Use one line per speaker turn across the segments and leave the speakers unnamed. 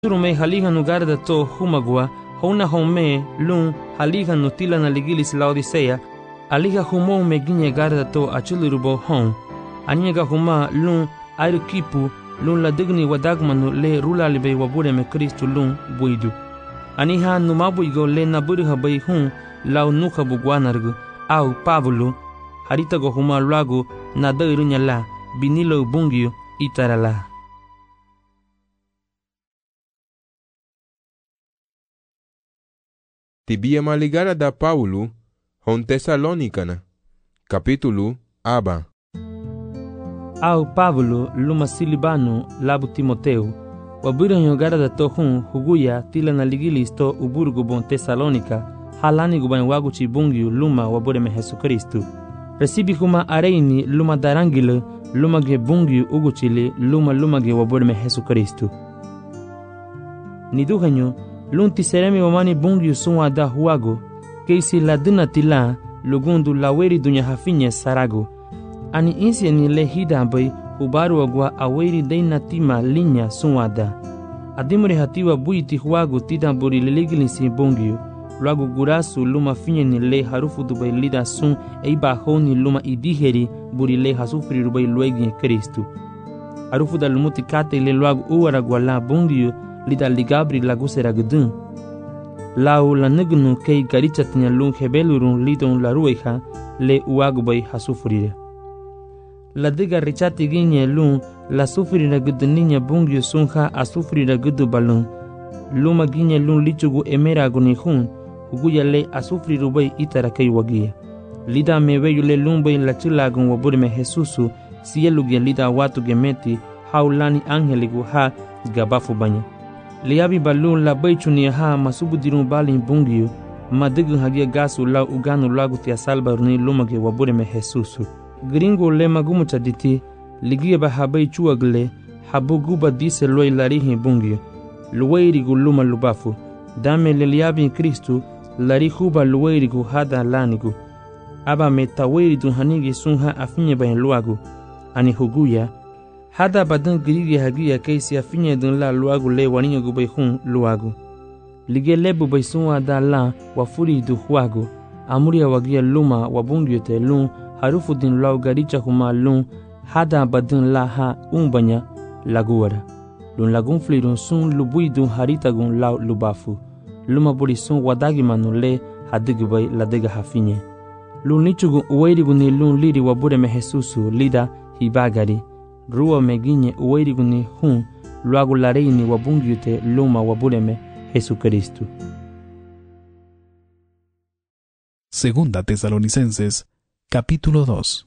Turume halihan lugar da to humagua, hona home lun halihan nutila na ligilis Laodicea, aliga humo meginye garda to achilurubo hon, aniga huma lun airukipu lun la digni wadagmanu le rulalibe wabure me Kristu lun buidu. Aniha numabuigo le naburiha bai hun lau nuka bugwanargu, au Pavulu, haritago huma luagu na dairunya la, binilo bungiu itarala.
Tibia maligara da Paulo, hon Tesalonicana, capítulo aba.
Au Pavulu luma Silibano labu Timoteu, waburanyo gara da tohun huguya tila na ligilis to uburgu bon Tesalonica, halani gubain wagu chibungiu luma wabureme Jesu Kristu. Recibi kuma areini luma darangile luma ge bungiu uguchile luma ge wabureme Jesu Kristu. Niduhanyo lunti seremi wamani bungiu sunwa da huago, keisi la dina tila lugundu laweri dunya hafinye sarago. Ani insi ni le hida bai hubaru wagwa aweri deina tima linya sunwada. Adimure hatiwa buiti huago tida buri leligilisi bungiu, luago gurasu luma finye ni le harufu dubai lida sun eiba honi luma idiheri buri le hasufri rubai luegi Kristu. Harufu da lumuti kate le luago uwaragwa la bungiu lida ligabri lagusera gudun. Lau la negnu kei garichatnya lung hebelurun lidon la rueha le uagubai hasufrire. La diga richati ginye lung la sufrira guduninya bungiu sunha asufrira gudu balun. Luma ginye lung lichugu emera gunihun huguya le asufrirubai itara kei wagia. Lida meweyu le lumbai la chilagun waburime Jesusu sielugia lida watu gemeti haulani angeligu ha gabafu banya. Liabi balun la baichuni ha masubudirun balin bungiu madigu hagia gasu la uganu lagu tia salba runi lumage waburime Jesusu. Gringo le magumucha diti ligia ba habai chuagle habuguba dise loi larihi bungiu luweirigu luma lubafu dame le liabi Kristu larihuba luweirigu hada lanigu aba metaweiridu hanigi sunha afinye bain luagu ani huguya hada badan grigi hagia keisi afinye dun la luagu le waninyo gubay hun luagu. Lige lebu bay sunwa da la wafuri du huagu. Amuria wagia luma wabungyo te lun harufu din lau garicha huma lun hada badan la ha umbanya laguara. Lun lagun flirun sun lubui dun haritagun lau lubafu. Luma buri sun wadagi manu le hadigubay la dega hafinye. Lun lichugun uweirigu ni lun liri wabureme Jesusu lida hibagari. Rua meginye uweiriguni hun luagu lareini wabungiute luma wabureme Jesu Kristu.
Segunda Tesalonicenses, capítulo 2.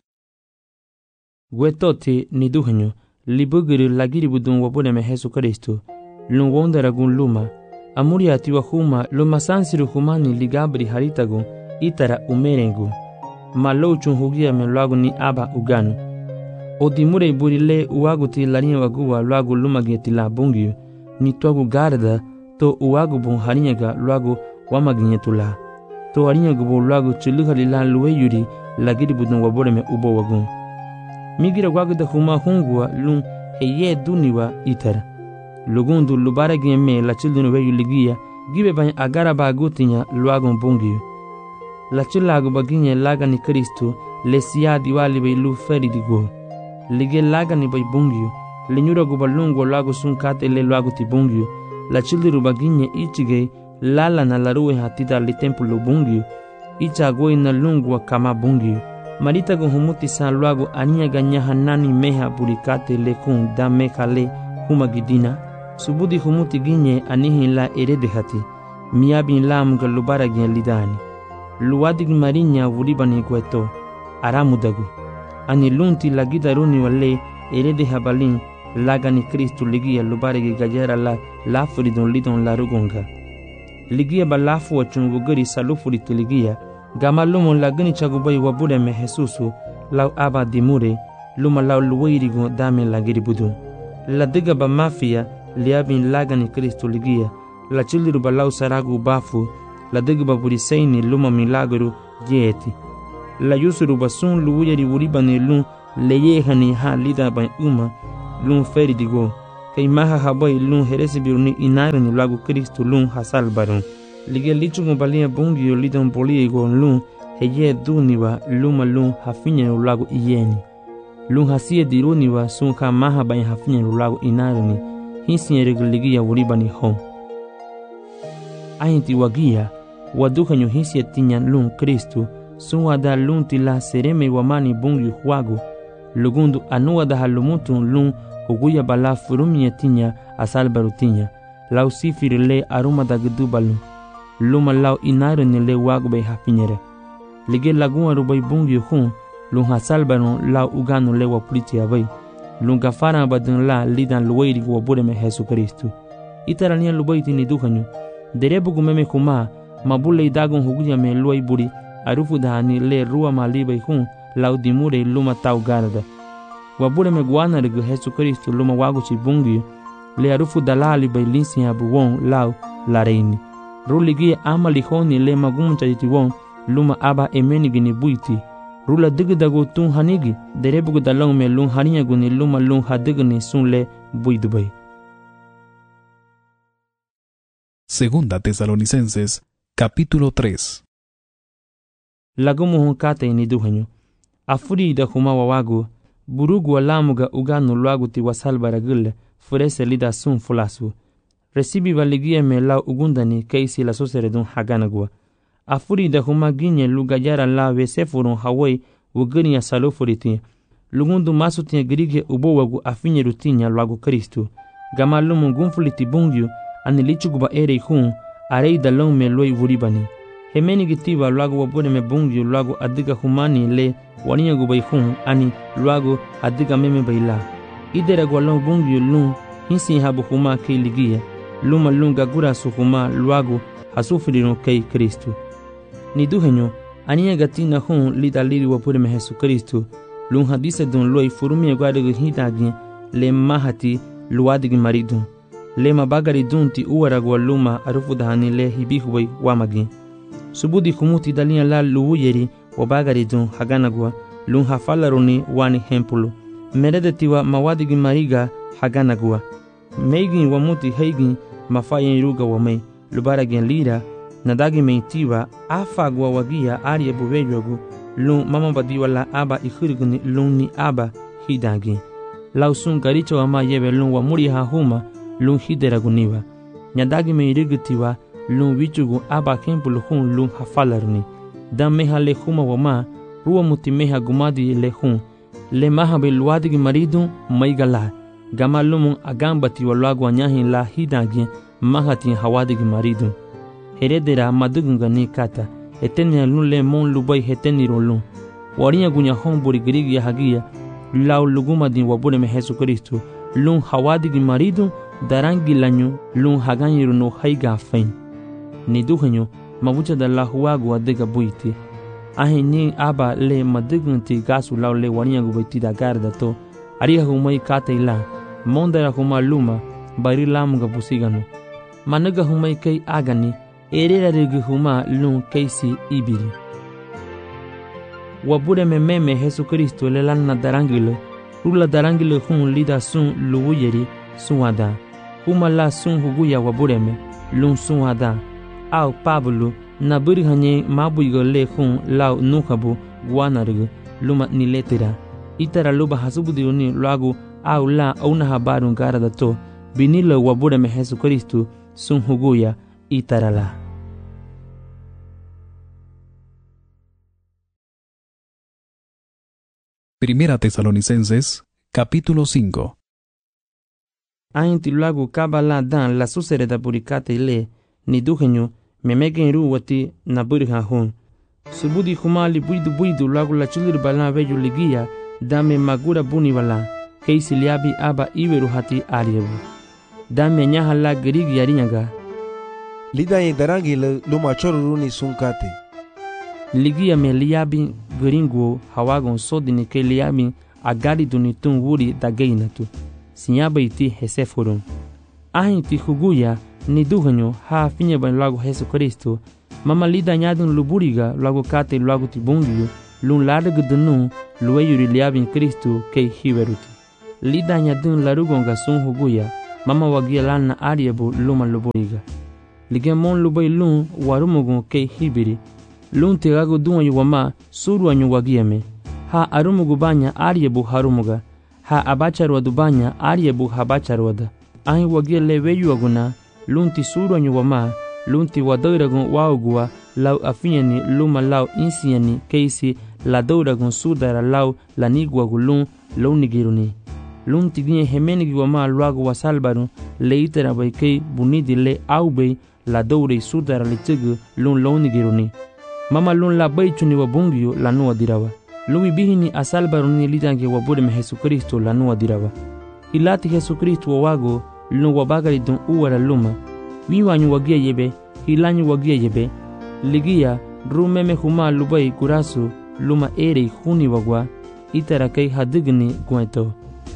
Wetoti ni duhenyo libugiri lagiribudun wabureme Jesu Kristu. Lun wondaragun luma amuri atiwa huma luma sansiru humani ligabri haritagun itara umerengu. Malouchun hugia me luagu ni aba uganu. Odimure burile uaguti larinya waguwa luagu lumageti la bungiu ni tuagu garda to uagu bun harinyaga luagu wamaginyetula to harinyagu bu luagu chiluhali la luweyuri lagiri budun waboreme ubo wagun migira wagu da huma hungwa lun heye duniwa itara lugundu lubara geme la childunu weyu ligia gibe bany agara bagutinya luagu bungiu la chilagu baginye laga ni Kristu lesia diwali be lu feridigo lige laga ni bay bungiu lenyura gubalungo lagu sunkate le lagu ti bungiu la childiru baginye ichige lala na laruwe hatida li templo bungiu icha goi na lungwa kama bungiu marita go humuti san lagu ania ganya hanani meha burikate le kun da mekale humagidina subudi humuti ginye anihi la erede hati miabin lam galubara gen lidani luwadig marinya wuribani kweto aramudagu ani lunti lagida runi wale erede habalin laga ni Kristu ligia lubaregi gajera la furidon lidon la rugunga. Ligia balafu wachungugari salufuri tuligia gama lumo lagani chagubai wabureme Jesusu lau aba dimure luma lau luweirigo dame lagiri budun. La diga ba mafia liabin laga ni Kristu ligia la chiliru balau saragu bafu la diga ba buriseini luma milagru jeti. La yusuru basun luwiri wuribani lun leyehani ha lida ban lun feri digo kay maha habay lun heresibiruni inarani lagu Kristo lun hasalbaron. Lige lichungo balia bungio lidon poliego lun heye duniwa luma lun hafinya lagu iyeni. Lun hasie diruniwa sunka maha bay hafinya lagu inarani hinsi regaligia wulibani hon. Ainti wagia wadukanyo hinsi tinyan lun Kristo sunwada lun tila sereme wamani bungio huago lugundu anuwada halumutun lun huguya bala furumia tinya asalbaru tinya lau sifiri le aruma da gedubalu luma lau inaru ni le wagu bay hafinyere lige lagun rubay bungi hun lun hasalbaru lau uganu le wapuliti abay lun gafara badun la lidan luwairi wabure me Jesu Kristo itarania lubaiti ni dukanyo derebugu meme kuma mabule idagun huguya me luwai buri arufu dahani le ruwa malibay hun lau dimure luma tau garda wabure me guana regu Jesu Kristo luma wagu chibungi le arufu dalali bay linsi abuwon lau la reini ruligi amali honi le magum chajitiwon luma aba emeni gini buiti rula digdago tun hanigi derebugu dalong me lun haniya guni luma lun hadigni sun le buidubay.
Segunda Tesalonicenses, capítulo 3.
Lagumu hun kate ni duhanyo afuri da huma wawagu burugu walamuga uganu luagu ti wasalbara gule furese lida sun fulasu resibi valigia me lau ugundani keisi la soseredun haganagua afuri da huma ginye lugayara la vesefurun hawai ugani ya salofuriti lugundu masutia girige ubowagu afinye rutinya luagu Kristo gama lumu gunfuliti bungyu anilichuguba ere hun arei da long me loi vuribani hemeni gitiba luagu wabune me bungyu luagu adiga humani le waniya gubay hun ani luagu adiga meme bayla idera gwalong bungyu lun hinsi habu huma kay ligia luma lun gagura su huma luagu hasufirino kay Kristo ni duhenyo aniya gatina hun lidaliri wapure me Jesu Kristo lun hadise dun loi furumi gwadegu hitagi le mahati luadigi maridun le mabagari dun ti uwaragwa luma arufu dahani le hibihubay wamagi subudi kumuti dalia la luwuyeri wabagari dun haganagwa lun hafalaruni wani hempulu meredetiwa mawadigi mariga haganagwa meigin wamuti heigin mafayen iruga wamei lubaragin lira nadagi meitiwa afagwa wagia arie buvejogu lun mamabadiwa la aba ikhiriguni lun ni aba hidagi lausun garicho ama yebe lun wamuri hahuma lun hideraguniwa nyadagi meirigitiwa lun wichugu aba hempulu hun lun hafalaruni dan meha le huma wama ruwa muti meha gumadi le hun le maha be luadigi maridun maigala gama lumun agambati waluagu anyahin la hidagi mahati hawadigi maridun heredera madugunga ni kata etenia lun le mon lubay heteniro lun warinya gunya hon buri girigi hagia lau luguma din wabune me Jesu Kristo lun hawadigi maridun darangi lanyu lun haganyiru no haiga fain ni duhenyo mabucha da la huagu adiga buiti ahini aba le madigunti gasu lau le waniya gubaiti da garda to ariha humai kataila mondara huma luma bari lamuga busigano managa humai kai agani erera rigi huma lun kaisi ibiri wabure me meme Jesu Kristo le lanna darangilo rula darangilo hun lida sun luwuyeri sunwada huma la sun huguya wabure me lun sunwada au Pablo na buri hanye mabuigo le hun lau nukabu guanarigo luma ni letera itara luba hasubudioni luagu au la una habarun garada to binilo wabure me Jesu Kristo sun huguya itara la.
Primera Tesalonicenses, capítulo 5.
Ainti luagu kabala dan la susereda burikate le ni duhenyo memegen ruwati na burha hun subudi humali buidu luagu la chulir bala veju ligia dame magura buni bala keisi liabi aba iweru hati ariebu dame nyaha la girigi yarinyaga
lida ye darangi luma choruruni sunkate
ligia me liabi giringu hawagon sodini ke liabi agari dunitun wuri dageinatu sinyaba iti hesefurun ahinti huguya ni duhanyo ha finye ban lagu Jesu Kristo mama lida nyadun luburiga lagu kate lagu tibungiyo lun ladagu dunu luweyuri liabin Kristo kei hiweruti lida nyadun larugonga sun huguya mama wagia lana ariebu luma luburiga. Lige mon lubai lun warumugun kei hibiri. Lun tegago duanyu wama suru anyu wagiame. Ha arumugu banya ariebu harumuga. Ha abacharwadu banya ariebu habacharwada. Ahi wagia leweyu aguna. Lunti suru anyu wama. Lunti wadairagun waugua. Lau afinyani luma lau insiani keisi la dauragun sudara lau la niguagu lun lau nigiruni. Lun tiginye hemenigi wama luagu wasalbaru le itera bai kei bunidi le aubei la daurei sudara le tigu lun lau nigiruni. Mama lun la bai chuni wabungiyo la nuwa dirawa. Lui bihini asalbaru ni litange wabudeme Jesu Kristo la nuwa dirawa. Hilati Jesu Kristo wawago lun wabagari dun uwara luma. Wiwanyu wagia yebe, hilanyu wagia yebe. Ligia rumeme huma lubai kurasu luma erei huni wagwa itara kei hadigni gueto.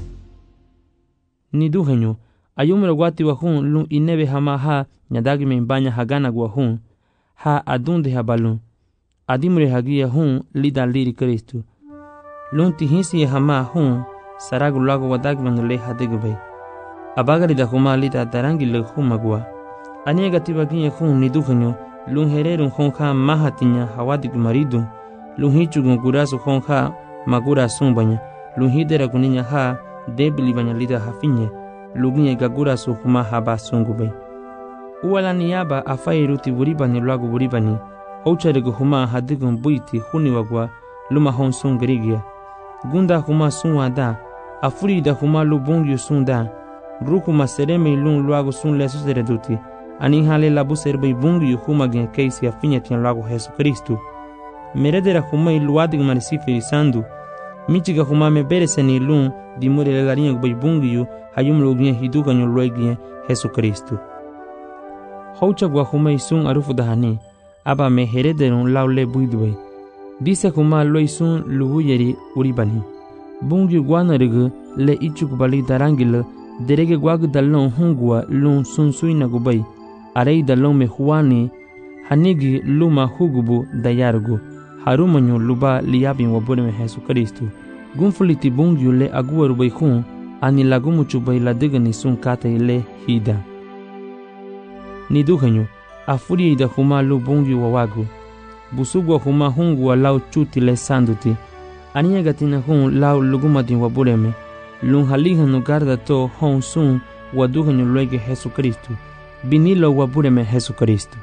Niduhenyo ayumra wati wahun lun inebe hama ha nyadagime banya hagana guahun ha adunde habalun adimre hagia hun lida liri Kristu lun tihisi hama hun saragu lago wadagman le hadigubei abagari da huma lida darangi le humagua aniega tibagiye hun niduhenyo lun hererun honka mahatinya hawadik maridu lun hichugun kurasu honka magura sumbanya lun hidera kuninya ha debili banya lida hafinye luginye gagurasu huma haba sungubei uwala niyaba afairuti buribani lagu buribani houcharegu huma hadigun buiti huni wagwa luma hon sungerigia gunda huma sunwada afurida huma lubungyu sunda rukuma sereme lun lagu sun lesu sereduti ani hale labu serbai bungi huma gen keisi afinya tian lago Jesu Kristu. Meredera huma iluadig marisife sandu. Michiga huma me bereseni lun di mure legarinha bai bungi hayum logien hiduga nyo loigien Jesu Kristu. Houcha gwa huma isun arufu dahani aba me herederun laule buidwe. Dise huma loisun luhuyeri uribani. Bungi guanarigu le ichuk bali darangil derege gwag dalon hungwa lun sunsuina gubai. Arei dalon me huani hanigi luma hugubu dayargu harumanyu luba liyabin wabudeme Jesu Kristu gunfuliti bungyu le aguaru bai hun ani lagumuchu bai ladigani sun kata ile hida niduhanyu afuri ida huma lu bungyu wawagu busugwa huma hungu lau chuti le sanduti aniya gatina hun lau lugumadin wabudeme lun halihanu garda to hon sun waduhanyu loige Jesu Kristu binilo wabudeme Jesu Kristu.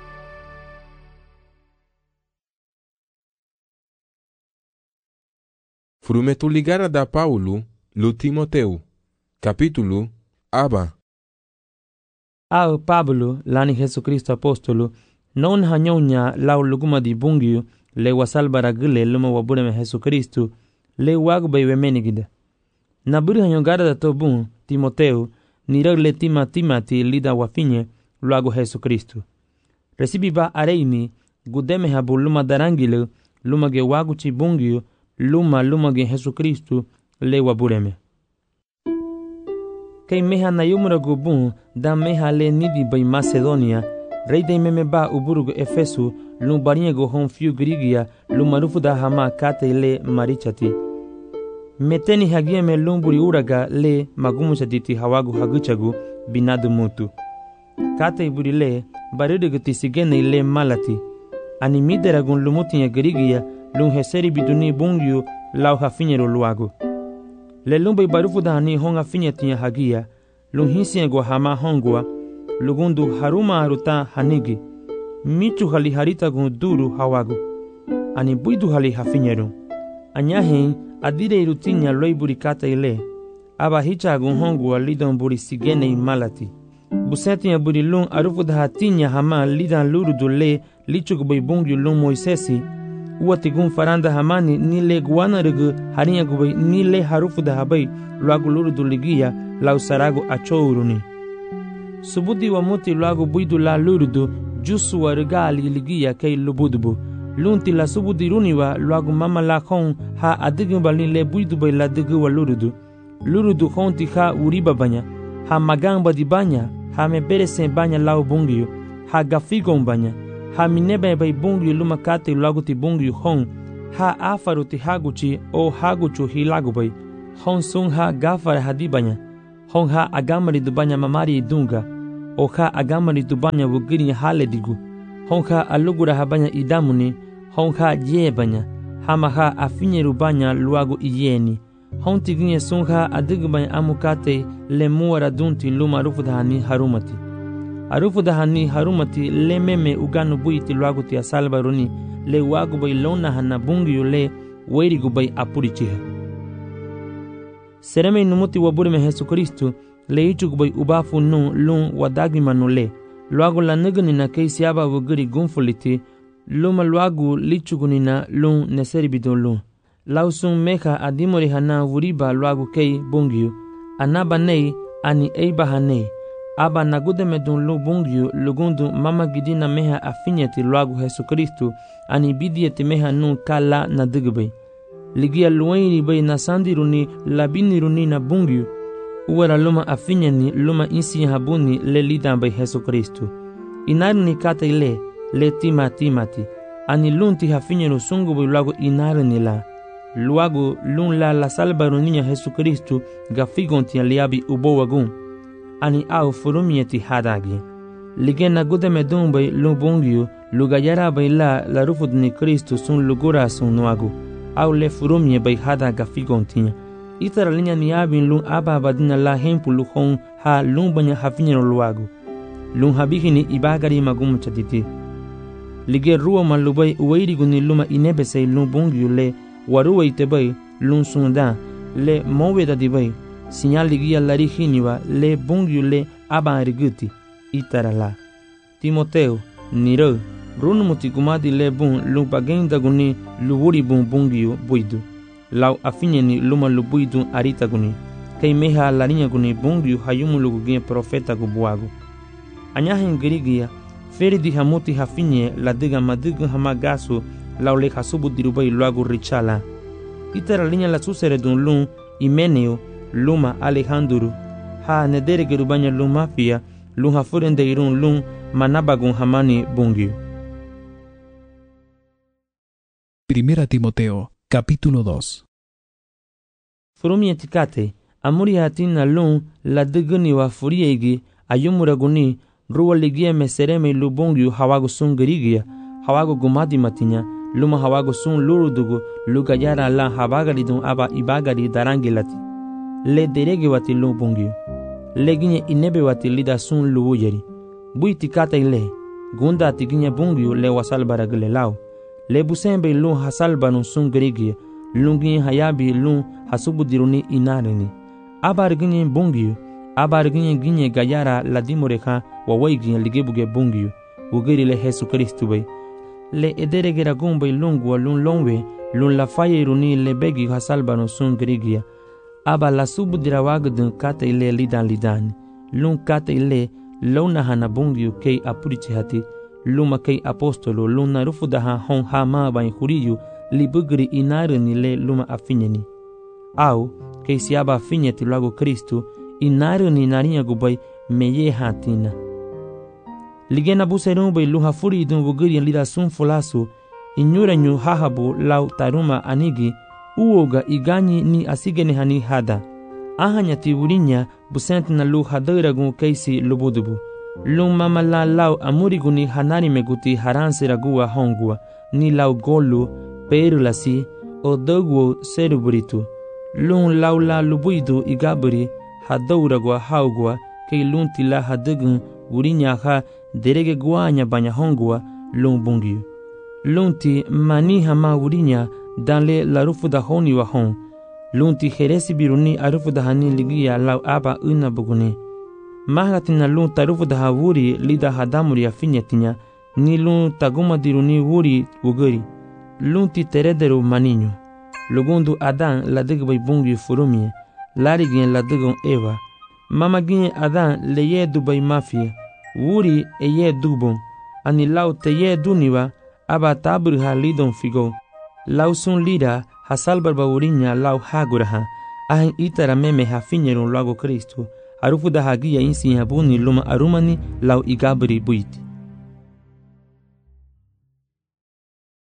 Frumetu ligara da Paulo lu Timoteu. Capítulo Aba.
Ao Pablo lani Jesu Kristo apostolo non hanyonya lau luguma di bungiu le wasalbara gile luma wabudeme Jesu Kristu le wagbe wemenigida. Naburi hanyongara da tobun Timoteu nirag le timati lida wafinye luago Jesu Kristu. Recibiba areimi gudeme habu luma darangile luma ge wagu chibungiu luma ge Jesu Kristu le wabureme. Kei meha na yumura gubun da meha le nidi bai Macedonia rei de meme ba uburugu Efesu lum bariego hon fiu grigia lumarufu da hama kate le marichati. Meteni hagieme lumburi uraga le magumuchaditi hawagu haguchagu binadu mutu. Kate iburi le barirugu tisigene le malati. Ani mideragun lumutinya grigia lum heseri biduni bungyu lau hafinyero luagu. Le lumbai barufu da hani hon hafinyetinya hagia lum hisiego hama hongwa lugundu haruma haruta hanigi. Michu hali harita gun duru hawagu. Ani buidu hali hafinyero. Anyahin adire irutinya loiburi kata ile. Aba hicha gun hongwa lidon buri sigene malati. Busetinya buri lum arufu da hatinya hama lidan lurudu le lichuk bai bungyu lum Moisesi. Uati gun faranda hamani ni le guana regu harinya gubai ni le harufu da habai luagu lurudu ligia lau saragu achouruni. Subudi wa muti luagu buidu la lurudu jusu wa regali ligia kei lubudubu. Lunti la subudi runiwa luagu mama la hon ha adigin balin le buidu bai la digu wa lurudu. Lurudu honti ha uriba banya. Ha magamba di banya. Ha me beresen banya lau bungiyo. Ha gafigon banya. Ha minebe bai bungyu luma kate lagu ti bungyu hon. Ha afaru ti haguchi o haguchu hilagu bai. Hon sun ha gafara hadibanya. honha agamari du banya mamari idunga, oha agamari du banya wugiri haledigu, honha alugura habanya idamuni, honha ye banya, hamaha afinyeru banya luagu iyeni, honti ginye sunha adigu banya amukate le muara dunti luma rufudahani harumati. Arufudahani harumati le meme uganu buiti luagu tia salbaruni, le wagu bay lona hana bungiyu le weirigu bay apurichiha. Sereme numuti waburime Jesu Kristu le ichugu bay ubafu nu lun wadagi manule. Luagu la nigani na keisiaba wugiri gunfuliti, luma luagu lichugu na lun neseribidon lun. Lausun meha adimori hana wuriba luagu kei bungiyu, anaba nei ani eiba hanei. Aba nagudeme dun lu bungiyu lugundu mama gidina meha afinyeti luagu Jesu Kristu, ani bidieti meha nun kala na digibay. Ligia luwairi bay na sandiruni labiniruni na bungiyu, uwara luma afinyeni luma insi habuni le lidan bay Jesu Kristu. Inarni kata ile le timati, ani lunti hafinyenu sungu bay luagu inarni la. Luagu lun la salbaruninya Jesu Kristu gafigonti aliabi ubowagun, ani au furumieti hadagi. Ligena gudeme dumbay lubungiyu lugayara bay la rufudni Kristu sun lugura sun nuagu, au le furumie bay hada gafigontinya. Itara linya ni abin lun aba badina la hempu luhon ha lun banya hafinyero luagu. Lun habihini ibagari magumu chatiti. Lige ruwa malubay uwairigu ni luma inebesay lun bungiyu le waruwa itebay lun sundan le moweda dibay. Sinyal ligia larihiniwa le bungiyu le aba riguti. Itara la. Timoteo, niro, runumuti kumadi le bun lupagenda guni luwuri bun bungiyu buidu. Lau afinyeni luma lubuidu arita guni. Kei meha larinya guni bungiyu hayumu lugugie profeta gubuagu. Anyahen girigia, feri di hamuti hafinye la diga madigu hamagasu lau le hasubu dirubay luagu richala. Itara linya la susere dun lun Imeneo, luma Alejandro, ha nedere gerubanya lumafia, lun hafuren de irun lun manabagun hamani bungiyu.
Primera Timoteo, capítulo 2.
Furumi etikate, amuri hatina lun la diguni wa furiegi, ayumuraguni, ruwa ligia mesereme lubungiyu hawagu sun gerigia, hawagu gumadi matinya, luma hawagu sun lurudugu, lugayara la habagari dun aba ibagari darangi lati. Le derege wati lubungiyu. Leginye inebe wati lida sun luwujeri. Buiti kata ile, gunda tiginye bungiyu le wasal baragile lao. Le busembe lun hasal banun sun gerigia, lungi hayabi lun hasubudiruni inarini. Abarginye bungiyu, abarginye ginye gayara ladimoreka wawaiginye ligebuge bungiyu, ugeri le Jesu Kristu bay. Le ederegera gumbay lungwa lun longwe, lun la fayeruni le begi hasal banun sun gerigia. Aba la subudira wagdun kata ile lidan, lun kata ile lona hana bungiyu kei apurichi hati, luma kei apostolo luna rufudaha hon hama bain huriyu libugri inarini le luma afinyeni. Au, kei siaba afinyeti luagu Kristu, inarini narinya gubay meye hatina. Ligena buserun bay luha furi dun wugiri lida sun fulasu, inyuranyu hahabu lau taruma anigi, uoga iganyi ni asigene hani hada. Ahanya tiwurinya busent na lu hadiragun keisi lubudubu. Lung mamala lau amuriguni hanari meguti haransi ragua hongua, ni lau golu, perulasi, o dogwo seruburitu. Lung lau la lubuidu igaburi, hadauragua haugua, kei lunti la hadigun, wurinya ha derege guanya banya hongua, lung bungiyu. Lunti mani hama wurinya, danle la rufuda honi wa hon. Lunti heresi biruni arufuda hani ligia lau aba una buguni. Mahatina lun tarufuda ha wuri lida hadamuri afinyetinya, ni lun taguma diruni wuri wugeri. Lunti terederu maninyo. Lugundu Adan la digbay bungi furumie, larigien la digon Eva. Mama gien Adan le ye dubay mafia, wuri e ye dubon, ani lau te ye duniwa, aba tabri ha lidon figo. Lau sun lida ha salbarba wurinya lau haguraha, ahin itara meme ha finyerun lago Kristu, arufuda hagia insi habuni luma arumani lau igabri buiti.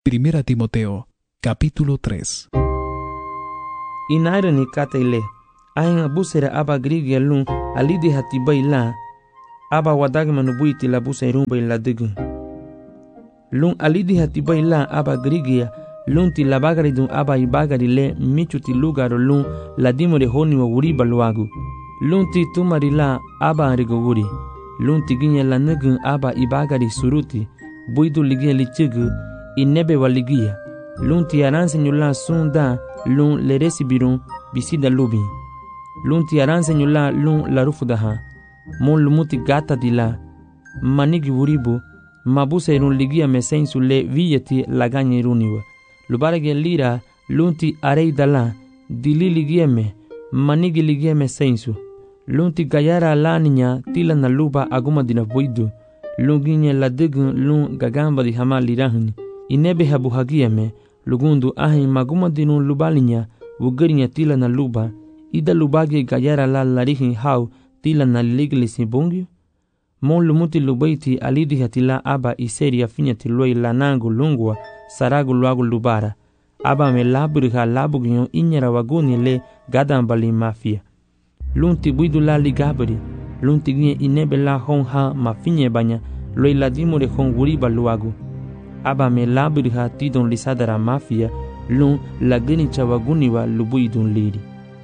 Primera Timoteo, capítulo 3.
Inairani kata ile, ahin abusera aba grigia lun alidi hatibai la aba wadagma nubuiti la busa rumba la digu lun alidi hatibai la aba grigia lun ti labagari dun aba ibagari le michuti lugaro lun la dimore honi wa wuriba luagu lun ti tumari la aba rigo wuri lun ti ginya la nugu aba ibagari suruti buidu ligia lichigu inebe waligia lun ti aranse nyula sunda lun le resibirun bisida lubi lun ti aranse nyula lun la rufudaha mon lumuti gata di la manigi wuribu mabuse irun ligia mesensu le viyeti laganya iruniwa lubarege lira lun ti arei dala dili ligia me manigi ligia mesensu lun ti gayara la ninya tila na luba aguma dina buidu lun ginye la digun lun gagamba di hama lirahuni inebe habu hagia me lugundu ahin maguma dinu lubalinya wugarinya tila na luba ida lubagi gayara la larihin hau tila na liglisi bungyu mon lumuti lubaiti alidi hatila aba iseri afinya tiloi lanangu lungwa saragu luagu lubara aba me laburiha labugyo inyara waguni le gadambali mafia lunti buidu la ligabri lunti ginye inebe la honha mafinye banya loi ladimure hon wuriba luagu aba me laburiha tidon lisadara mafia lun lagini chawaguni wa lubuidun liri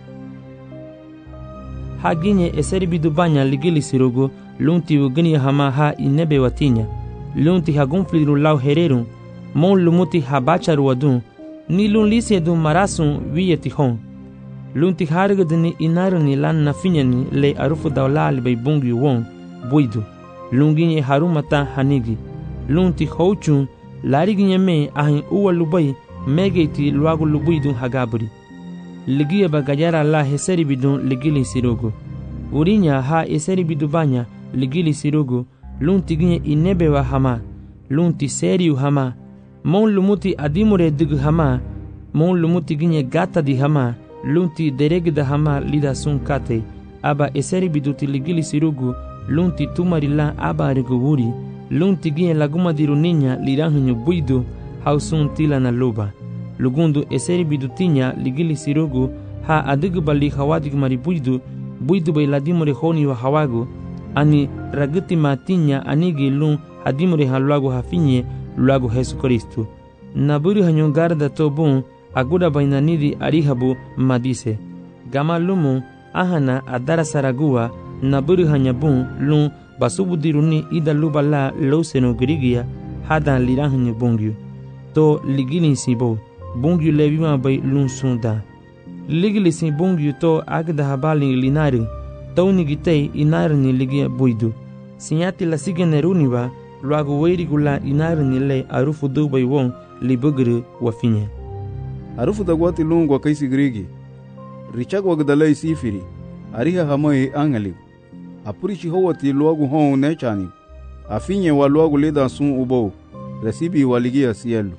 haginye eseri bidu banya ligili sirogo lunti ugini hama ha inebe watinya lunti hagunfliru lau hererun mon lumuti habacharu wadun ni lun lisi dun marasun wiyeti hon lunti hargadini inaruni lan nafinyani le arufu dawlali bay bungi won buidu lunginye harumata hanigi lunti houchun lariginye me ahin uwa lubai megeti luagu lubuidun hagabri ligia bagayara la heseri bidun ligili sirogo urinya ha eseri bidu banya ligili sirogo lunti ginye inebe wa hama lunti seriu hama mon lumuti adimure dig hama mon lumuti ginye gata di hama lunti deregda hama lida sun kate aba eseri biduti ligili sirogo lunti tumarila aba regowuri lunti ginye laguma diruninya liranhinyo buidu hausun tila na loba lugundu eseri bidutinya ligili sirogo ha adigbali hawadig mari buidu bay ladimure honi wa hawago ani raguti matinya anigi lun hadimure haluago hafinye luago Jesu Kristo naburi hanyo garda tobun aguda bainanidi arihabu madise gama lumu ahana adara saragua naburi hanyabun lun basubudiruni ida lubala loseno grigia hadan lirahanyo bungyu to ligilin sibo bungyu levima bay lun sunda ligili sin bungyu to agda habali linari tawni gitei inarni ligia buidu sinyati la sigeneruniwa luago weirigula inarni le arufu dubay won libugru wafinye
arufu dagwati lungwa kaisi grigi richag wagdalai sifiri ariha hamai angali apurichi howati luago hon nechani afinye wa luago leda sun ubo recibi waligia cielo.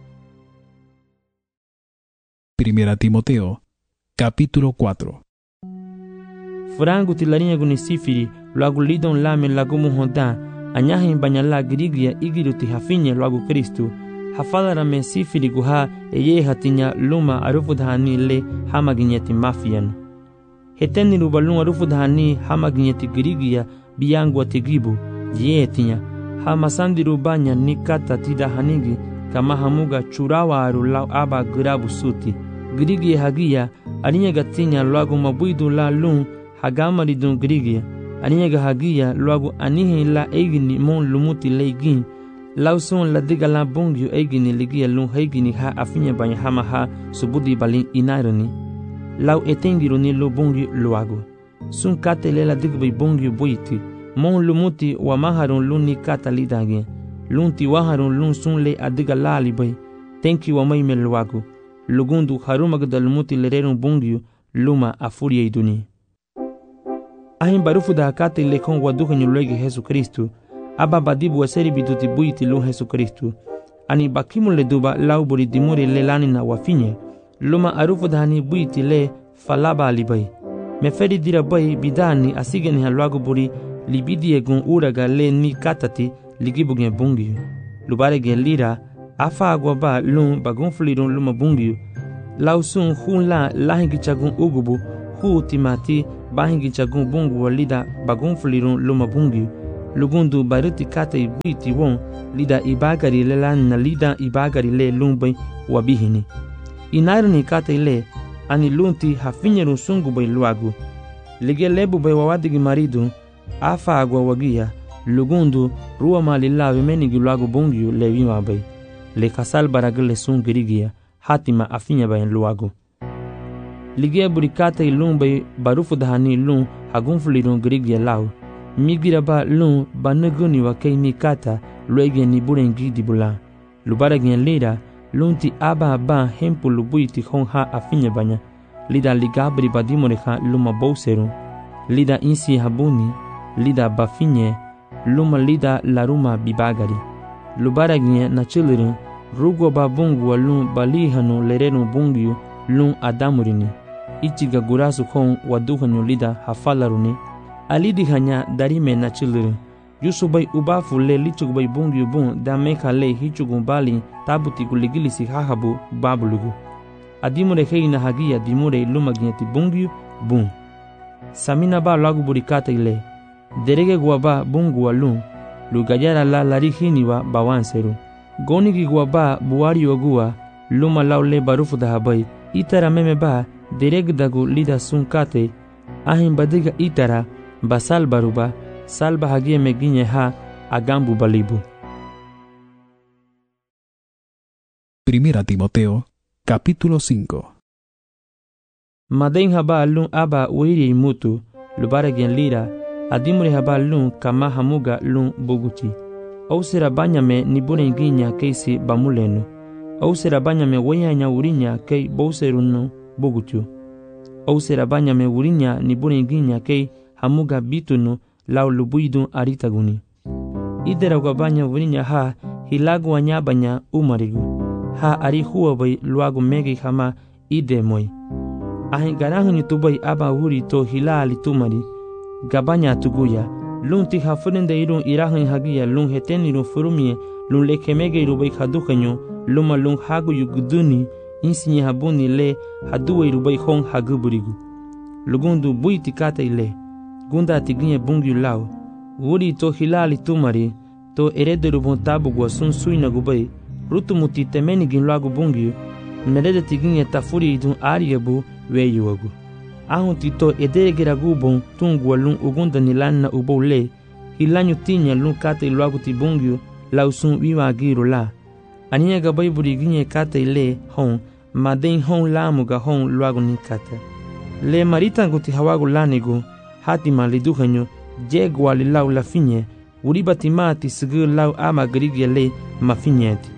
Primera Timoteo, capítulo 4.
Frangu tilarinya guni sifiri luagu lidon lame lagumu honda anyahin banyala grigia igiruti hafinye luagu Kristu hafadara me sifiri guha eye hatinya luma arufudhani le hamaginyeti mafian heteni rubalun arufudhani hamaginyeti grigia biyangu atigibu yetinya hamasandi rubanya nikata tida hanigi kama hamuga churawa arulau aba grabu suti grigia hagia aninya gatinya luagu mabuidu la lun hagamari dun grigia aniga hagia luagu anihi la eigini mon lumuti leigin lauson la diga la bungyu eigini ligia lun heigini ha afinya banya hama ha subudi balin inaroni lau etengiru ni lo bungyu luagu sun katele la diga bungyu buiti mon lumuti wa maharun luni kata lidage lunti waharun lun sun le adiga la libay tenki wa mai luagu lugundu harumagda lumuti lererun bungyu luma afuria iduni ahin barufu da akate lekon waduha nyulwege Jesu Kristu aba badibu waseri biduti buiti lu Jesu Kristu ani bakimu le duba lauburi dimuri le lanina wafinye luma arufu da hani buiti le falaba alibai meferi dira bai bidani asigeni halwago buri libidi egun uraga le ni katati ligibugen bungi lubarege lira afa agwa ba lun bagun flirun luma bungi lausun hun la lahingi chagun ugubu hu timati bahingi chagun bungu walida bagun fulirun luma bungi lugundu baruti kate buiti won lida ibagari lela na lida ibagari le lumbai wabihini inarni kate le ani lunti hafinyeru sungu bai luagu lige lebu bai wawadigi maridu afa agwa wagia lugundu ruwa malila vimenigi luagu bungi lewima bai le kasal baragale sungirigia hatima afinya bai luagu lige burikata ilun bai barufu dahani lun hagunfulirun girigia lau migira ba lun banaguni wa kei ni kata luege ni burengi dibula lubara gen lira lunti aba ba hempu lubuiti hon ha afinya banya lida ligabri badimore ha luma bouseru lida insi habuni lida bafinye luma lida laruma bibagari lubara gen na chiliru rugo ba bungu wa lun balihanu lerenu bungiu lun adamurini ichiga gurasu hon waduhanyu lida hafalaruni alidi hanya darime na chiliru yusubai ubafu le lichugbai bungi bun da meka le hichugun bali tabuti guligilisi hahabu babulugu adimure heina hagia dimure lumagieti bungi bun samina ba lagu burikata ile derege guaba bungu walun lugayara la larihini wa bawanseru gonigi guaba buari ogua luma laule barufu da habai itara meme ba derege dagu lida sunkate ahin badiga itara basal baruba salba hagie meginye ha agambu balibu.
Primera Timoteo, capítulo 5.
Maden haba lun aba uiri mutu, lubara gen lira, adimure haba lun kama hamuga lun buguti. Au sera banyame ni burenginya keisi bamulenu. Au sera banyame weyanya urinya kei bouserunu bugutu. Au sera banyame urinya ni burenginya kei hamuga bitunu lau lubuidun aritaguni. Idera gwabanya wurinya ha hilagu wanyabanya umarigu. Ha ari huwa bai luagu megi hama ide moi. Ahin garahuni tubai aba wuri to hilali tumari. Gabanya tuguya. Lunti hafurinde irun irahun hagia lun hetenirun furumie lun lekemege irubai hadukanyo luma lun hagu yuguduni insinye habuni le haduwe irubai hong haguburigu. Lugundu buiti kata ile. Gunda tiginye bungi lau wuri to hilali tumari to erederu bon tabu gwa sun suina gubai rutumuti temeni gin lagu bungi merede tiginye tafuri idun ariyabu weyuwagu ahun tito edegera gubon tungu walun ugunda nilanna ubo le hilanyu tinya lun kate lagu ti bungi lau sun wiwa giru la aniya gabai buri ginye kate le hon maden hon lamu ga hon lagu ni kate le maritangu ti hawagu lanigu hatima liduhanyo jegwa li lau la finye uribati mati sigu lau ama grigye le mafinyeti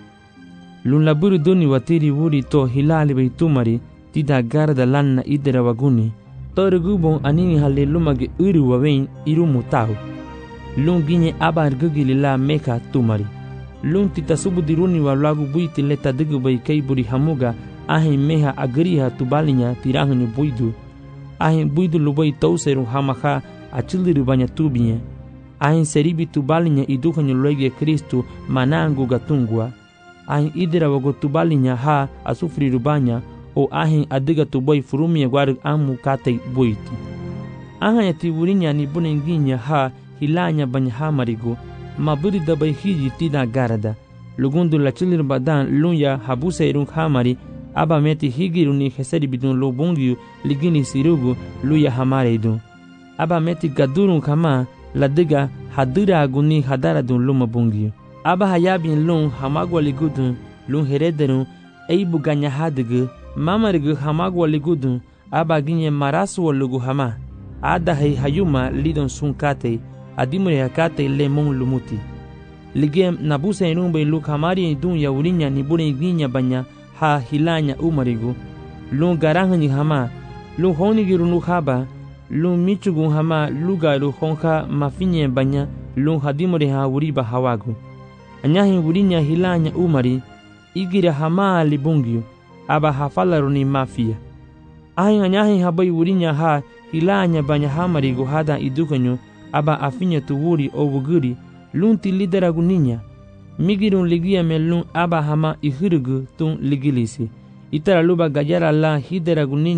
lun laburu duni watiri wuri to hilali bai tumari tida garda lanna idera waguni torugubon anini hale lumage uru wawein irumu tahu lun ginye aba rgugili la meka tumari lun tita subudiruni wa lagu buiti leta digu bai kei buri hamuga ahin meha agriha tubalinya tirahunyu buidu ahin buidu lubai tauseru hamaha achiliru banya tubinye ahin seribi tubalinya iduhanyu loige Kristu manangu gatungwa ahin idira wago tubalinya ha asufriru banya o ahin adiga tubai furumie gwaru amu kate buiti ahanya tiburinya ni bunenginya ha hilanya banya hamarigo maburi dabai hiji tida garada lugundu lachiliru badan lunya habuseirun hamari aba meti higiru ni heseri bidun lobungiu ligini sirugu luya hamareidun aba meti gadurun kama ladiga hadira aguni hadaradun luma bungiu aba hayabin lun hamagwa ligudun lun herederun eibu ganya hadigu mamarigu hamagwa ligudun aba ginye marasu lugu hama ada hayuma lidon sunkate adimure hakate lemon lumuti ligem nabuse inumbe luk hamari dun ya urinya ni bure ginya banya ha hilanya umarigu lun garanganyi hama lun honigiru nu haba lun michugu hama lugaru honka mafinye banya lun hadimure ha uriba hawagu anyahi urinya hilanya umari igira hama libungyu aba hafalaru ni mafia ahin anyahi habai urinya ha hilanya banya hamarigu hada idukanyu aba afinya tuwuri o wuguri lun ti lideragu ninya migirun ligia melun aba hama ihirugu tun ligilisi itara luba gajara la hideragu ninya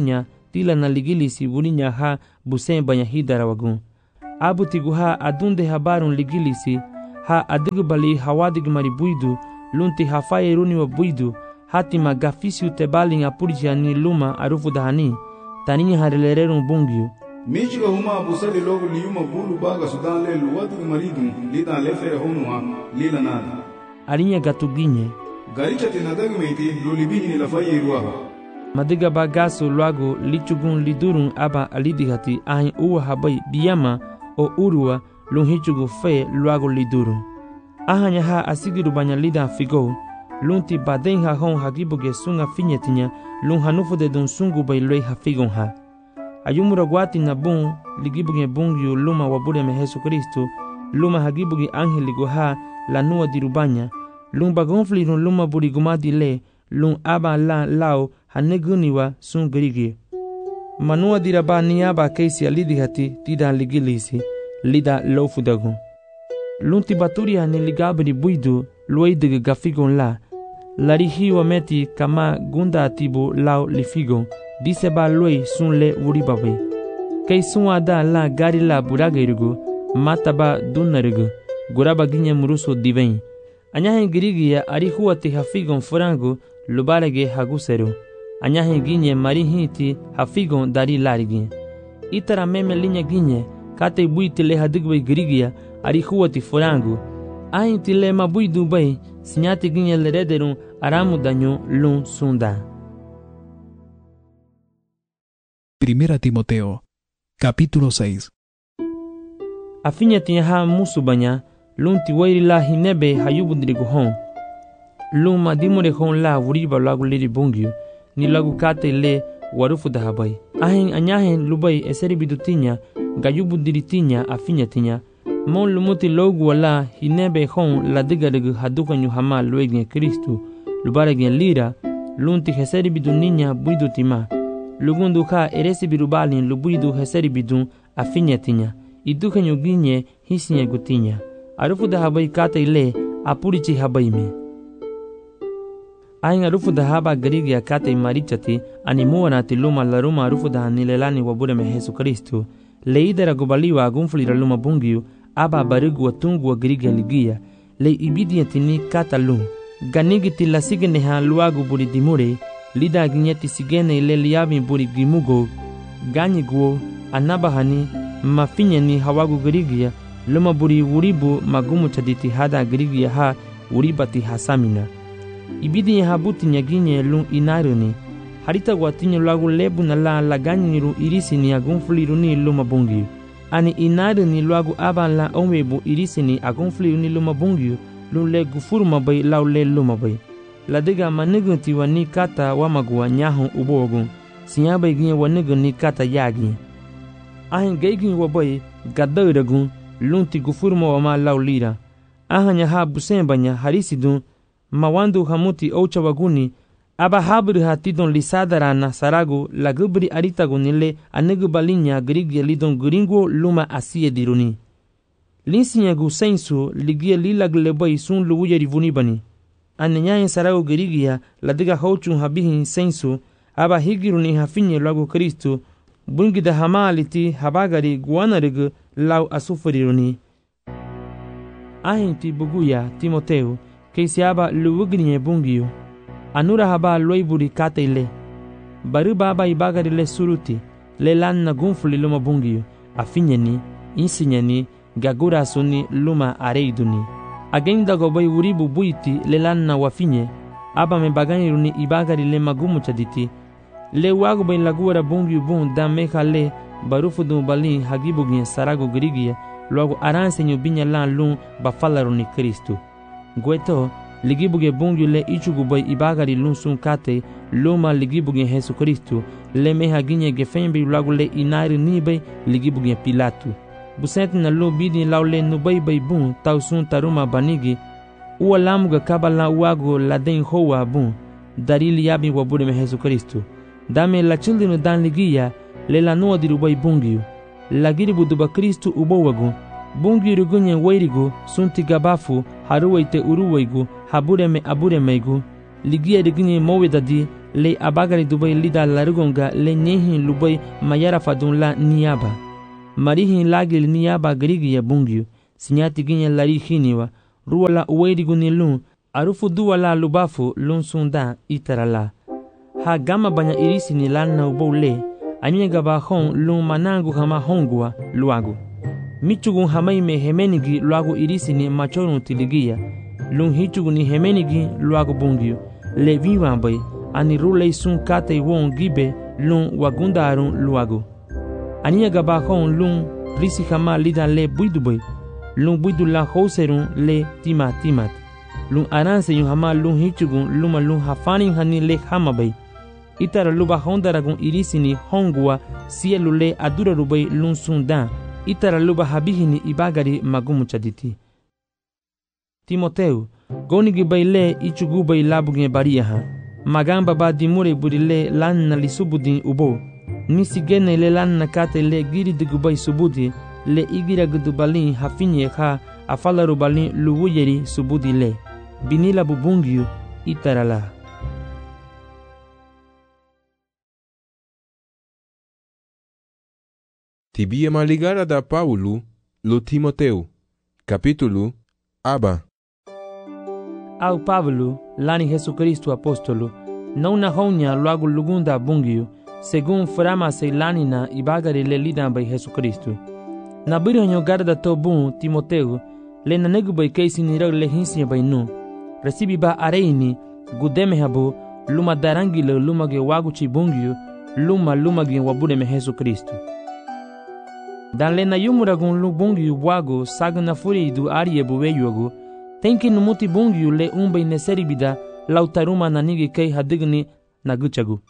tila na ligilisi wurinya ha busen banya hidara wagun. Abu tigu ha adunde habarun ligilisi ha adigu bali hawadig mari buidu lunti hafaye runi wa buidu hatima gafisiu tebalin apurja ni luma arufu dahani taninya harilererun bungiu.
Michiga huma busali logo liyuma bulu baga sudan le luwadu maridun lidan le fere honwa lila nada.
Arinya gatuginye.
Garicha tinadagu meiti lulibini ni lafaye ruwa.
Madiga bagaso luago lichugun lidurun aba alidigati ahin uwa habai biyama o urua lunhichugu fe luago lidurun. Ahanya ha asigiru banya lida figo lunti baden ha hon hagibuge sunga finyetinya lun hanufu de dun sungu bai loi ha figon ha. Ayumura guati na bun ligibuge bungyu luma wabure me Jesu Kristo luma hagibuge angeligo ha la nua dirubanya lun bagonfli run luma burigumadi le lun aba la lao haneguniwa sun grigi. Manua diraba niaba keisi alidihati tida ligilisi lida lofudagun. Lunti baturia ni ligabri buidu lueidig gafigon la larihiwa meti kama gunda atibu lao lifigon diseba luei sun le wuribabe. Kei sun ada la gari la buragerigu mataba dunarigu guraba ginye muruso diven. Anyahen girigia arihuati hafigon furangu lubarege haguseru. Anyahen ginye marihiti hafigon dari larigi. Itara meme linye ginye kate buiti le hadigwe girigia arihuati furangu. Ahin tile mabuidu bai sinyati ginye lerederun aramu daño lun sunda.
Primera Timoteo, capítulo 6.
Afinya tiha musu banya lun tiwairi la hinebe hayubudrigu hon. Lun madimure hon la wuriba lagu liri bungyu ni lagu kate le warufu dahabai. Ahin anyahen lubai eseri bidutinya gayubudritinya afinya tinya. Mon lumuti logu wala hinebe hon la digaregu hadukanyu hama luegin Kristu lubaregen lira lunti heseri biduninya buidu tima. Lugundu ka eresi birubalin lubuidu heseri bidun afinya tinya. Idukanyu ginye hisinye gutinya. Arufu dahabai kate le apurichi habai me. Ahin arufu dahaba garigia kate marichati animuwa na tiluma laruma arufu dahanilelani wabure me Jesu Kristu. Leidera gubaliwa agunfulira luma bungiu aba barigu watungu wa giriga ligia le ibidientini kata lum. Ganigi tila sigene ha luagu buri dimure lida ginyeti sigene ile liabi buri gimugo ganyiguo anabahani mafinyeni hawagu girigia luma buri wuribu magumu chaditi hada girigia ha uribati hasamina. Ibidi habuti nyaginye lun inaruni harita watinya luagu lebu na la ganyiru irisi ni agunfuliru ni luma bungiu. Ani inade ni luagu aban la onwebu irisini agonfli ni luma bungyu lule gufuru mabai laule luma bai. La diga manigunti wani kata wamagua nyahon ubogun sinyabai ginye wanigun ni kata yagi. Ahin geigin wabai gadairagun lunti gufuru mawama laulira. Ahanya ha busembanya harisidun mawandu hamuti oucha waguni aba habri hatidon lisadara na saragu la gubri aritagu nile anegu balinya grigia lidon gringo luma asie diruni. Linsinyagu sensu ligia lila gleboi sun luwuya rivuni bani. Anenyayen saragu grigia la diga hauchun habihin sensu aba higiruni hafinye lagu Kristu bungida hamaliti habagari guanarigu lau asufuriruni. Ahinti buguya Timoteu keisi aba luwugrinye bungiyu. Anura haba loiburi kate ile. Baru baba ibagari le suruti. Le lanna gunfuli luma bungiyu. Afinyeni, insinyeni, gagura suni luma areiduni. Agenda gobai uribu buiti le lanna wafinye. Aba me bagani ibagari le magumu chaditi. Le wagu bai lagura bungiyu bun da meha le barufudu bali hagibugien sarago grigia. Luagu aransenyu binya lan lun bafalaruni Kristu. Gueto ligibuge bungyu le ichugubai ibagari lunsun kate luma ligibuge Jesu Kristu le meha ginye gefembi lagu le inari nibai ligibuge Pilatu. Busenti na lo bidi laule nubai bai bun tausun taruma banigi uwa lamuga kabala uago laden hoa bun darili yabi wabure me Jesu Kristu. Dame la childinu dan ligia le la noa dirubai bungyu lagiribu duba Kristu ubowagu bungi rugunye wairigu sunti gabafu haruwaite uruwaigu habureme aburemeigu ligia rigunye mowedadi le abagari dubai lida larugonga le nyehin lubai mayara fadun la niaba. Marihin lagil niaba grigi ya bungyu, sinyati ginye lari hiniwa, ruwala uwerigu ni lun, arufu duwala lubafu lun sunda itarala. Ha gama banya irisi ni lana ubou le, anyega ba hon lun manangu hama hongua luagu. Michugun hamaime hemenigi luagu irisi ni machorun tiligia, lun hichugu ni hemenigi luagu bungyu, le viwambai, ani rulei sun kate won gibe lun wagundarun luagu. Anyega ba hon lun risi hama lida le buidubai, lun buidu la houserun le timat. Lun aranse yun hama lun hichugun luma lun hafanin hani le hamabai. Itara luba hondaragun irisini hongua sielu le adura rubai lun sundan. Itara luba habihini ibagari magumuchaditi. Timoteu, gonigi bai le ichugu bai labugin bariyaha. Magamba ba dimure buri le lanna li subudin ubo. Nisi gene le lanna kate le giri digubai subudi le igira gudubalin hafinye ha afalaru balin luwuyeri subudi le. Binila bubungyu itarala.
Tibia maligara da Paulo lo Timoteu. Capítulo Aba.
Au Pablo, lani Jesucristo apostolo, não na honya logo lugunda bungyu, según frama se lanina ibagari le lidan by Jesucristo. Na birhanyo garda to bun Timoteu, le na negu by keisi ni rag le hinsi by nu. Recibi ba areini, gudeme habo, luma darangi le lumage waguchi bungyu, luma ge wabudeme Jesucristo. Dan le na yumuragun lu bungyu wago sagna furi du arie buweyogo, tenki numuti bungyu le umbe neseribida lautaruma na nigi kei hadigni na guchagu.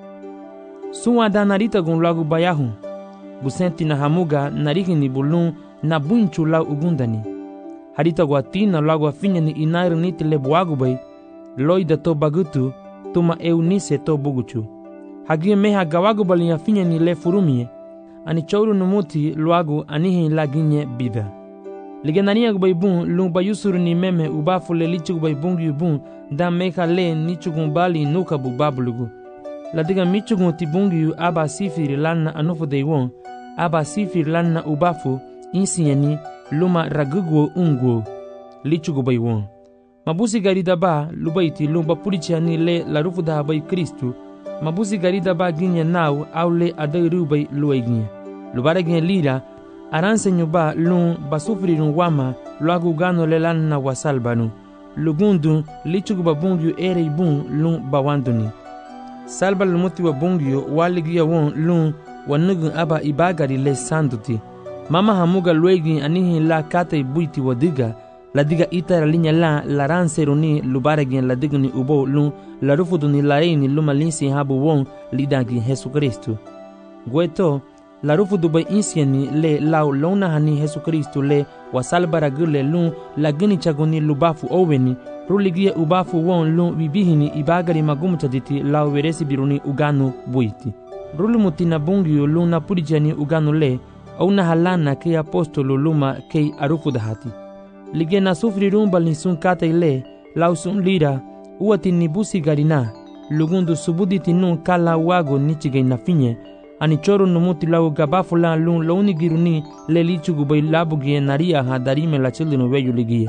Suwa da narita gun lagu bayahu, gusenti na hamuga narigini bulun na bunchu lau ugundani. Harita guatina lagu afinya ni inairu niti le buagu bay, loida to bagutu, tuma eunise to buguchu. Hagie meha gawagu bali afinya ni le furumie, ani chouru numuti luagu anihi laginye bida. Ligenania gubay bun lung bayusuru ni meme ubafu le lichu gubay bungi bun da meka le nichugun bali nuka bu babulugu. Ladiga michugun ti bungi aba sifiri lana anufu deiwon, aba sifiri lana ubafu insinyani luma ragugo ungo lichu gubay won. Mabusi garida ba lubaiti lumba purichani le larufu da habay Kristu, mabusi garida ba ginya nau au le adai rubay luay ginya. Lubara ginya lira, aranse nyuba lun basufrirun wama luagu gano le lana wasalbanu. Lugundu lichuguba bungyu ere bun lun bawanduni. Salba lumuti wa bungyu waligia won lun wanugun aba ibagari le sanduti. Mama hamuga luegi anihi la kate buiti wadiga. Ladiga itara linya la laranse runi lubaragin ladigni ubo lun larufuduni laini luma linsi habu won lidagi Jesucristo. Gueto larufudu bay insieni le lau lona hani Jesucristo le wasalbara gule lun lagini chagoni lubafu oweni ruligia ubafu won lun bibihini ibagari magumutaditi lau veresi biruni uganu buiti. Rulumutina bungiyo lun na purijani uganu le au na halana ke apostolo luma ke arufudahati. Ligena sufri rumbal ni sun kate le lau sun lira uati nibusi garina lugundu subuditi nun kala wago nichige na finye ani choro numuti lau gabafu la lun launi giruni le lichugu bay labugie naria ha darime la childinu weyu ligie.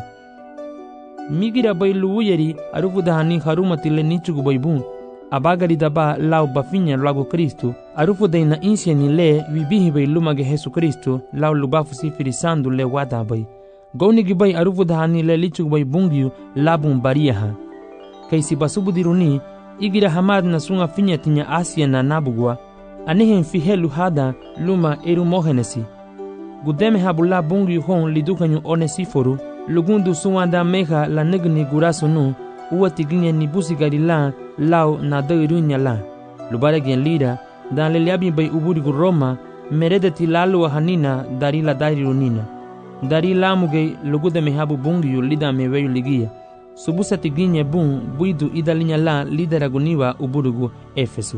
Migira bay luuyeri arufudahani harumati le nichugu bay bun abagari daba lau bafinya lago Kristo arufuday na insieni le vibihi bay lumage Jesucristo lau lubafu sifiri sandu le wada bay. Gaunigi bay arufudahani le lichug bay bungyu labun bariyaha. Kaisi basubudiruni igira hamad na sunga finya tinya Asia na nabugwa anihen fihelu hada luma erumohenesi. Gudeme habula bungyu hon lidukanyu onesiforu lugundu suwanda meha la negni gurasunu uwati ginye nibusi garila lau na dairunya la. Lubare gen lira dan le liabi bay uburigu Roma meredeti lalu hanina darila dairunina. Dari lamuge lugude mehabu bungyu lida meweyu ligia. Subusa tiginye bun buidu idalinya la lideraguniwa uburugu Efesu.